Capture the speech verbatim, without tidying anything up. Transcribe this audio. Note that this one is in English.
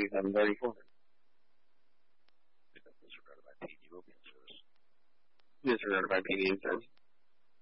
eighty-seven thirty-four. Disregarded by P D Ropean service. Disregarded by P D and service.